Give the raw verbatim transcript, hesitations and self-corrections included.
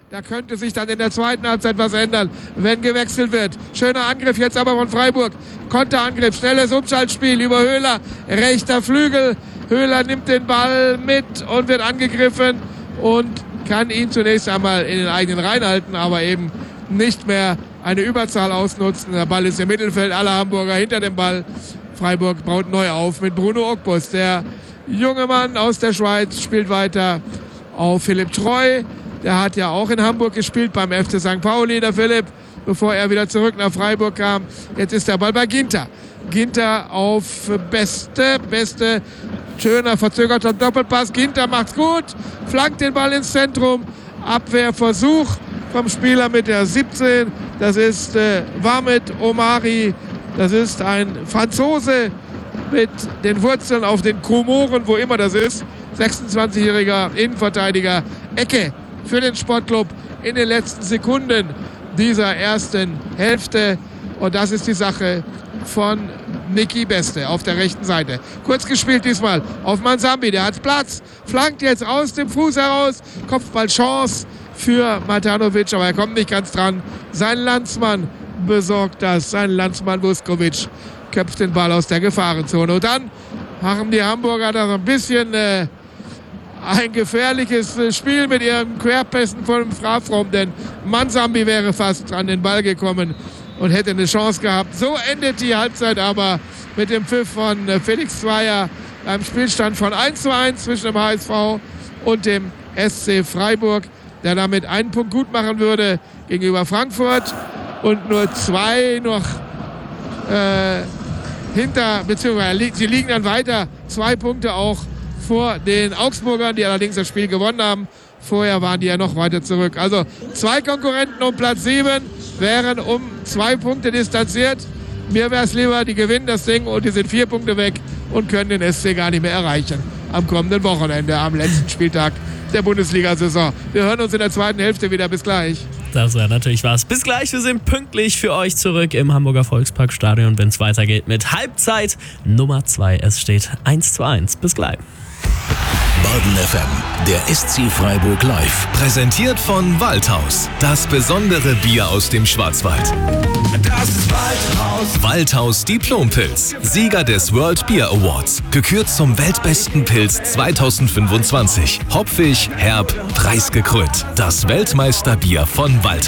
Da könnte sich dann in der zweiten Halbzeit was ändern, wenn gewechselt wird. Schöner Angriff jetzt aber von Freiburg. Konterangriff, schnelles Umschaltspiel über Höhler. Rechter Flügel. Höhler nimmt den Ball mit und wird angegriffen und kann ihn zunächst einmal in den eigenen Reihen halten, aber eben nicht mehr eine Überzahl ausnutzen. Der Ball ist im Mittelfeld, alle Hamburger hinter dem Ball. Freiburg baut neu auf mit Bruno Ogbus. Der junge Mann aus der Schweiz spielt weiter auf Philipp Treu. Der hat ja auch in Hamburg gespielt beim F C Sankt Pauli, der Philipp, bevor er wieder zurück nach Freiburg kam. Jetzt ist der Ball bei Ginter. Ginter auf Beste, Beste. Schöner, verzögerter Doppelpass. Ginter macht's gut, flankt den Ball ins Zentrum. Abwehrversuch vom Spieler mit der siebzehn. Das ist äh, Wahmed Omari. Das ist ein Franzose mit den Wurzeln auf den Komoren, wo immer das ist. sechsundzwanzigjähriger Innenverteidiger. Ecke für den Sportclub in den letzten Sekunden dieser ersten Hälfte. Und das ist die Sache von Niki Beste auf der rechten Seite. Kurz gespielt diesmal auf Mansambi. Der hat Platz. Flankt jetzt aus dem Fuß heraus. Kopfballchance für Matanovic, aber er kommt nicht ganz dran. Sein Landsmann besorgt das. Sein Landsmann Vuskovic köpft den Ball aus der Gefahrenzone. Und dann machen die Hamburger da so ein bisschen äh, ein gefährliches Spiel mit ihren Querpässen vor dem Strafraum, denn Mansambi wäre fast an den Ball gekommen und hätte eine Chance gehabt. So endet die Halbzeit aber mit dem Pfiff von Felix Zweier beim Spielstand von eins zu eins zwischen dem H S V und dem S C Freiburg, der damit einen Punkt gut machen würde gegenüber Frankfurt und nur zwei noch äh, hinter, beziehungsweise sie liegen dann weiter, zwei Punkte auch vor den Augsburgern, die allerdings das Spiel gewonnen haben. Vorher waren die ja noch weiter zurück. Also zwei Konkurrenten um Platz sieben wären um zwei Punkte distanziert. Mir wäre es lieber, die gewinnen das Ding und die sind vier Punkte weg und können den S C gar nicht mehr erreichen am kommenden Wochenende, am letzten Spieltag der Bundesliga-Saison. Wir hören uns in der zweiten Hälfte wieder. Bis gleich. Das wäre natürlich was. Bis gleich, wir sind pünktlich für euch zurück im Hamburger Volksparkstadion, wenn es weitergeht mit Halbzeit Nummer zwei. Es steht eins zu eins. Bis gleich. Baden F M, der S C Freiburg Live. Präsentiert von Waldhaus. Das besondere Bier aus dem Schwarzwald. Das ist Waldhaus. Waldhaus Diplompilz. Sieger des World Beer Awards. Gekürt zum weltbesten Pilz zweitausendfünfundzwanzig. Hopfig, herb, preisgekrönt. Das Weltmeisterbier von Waldhaus.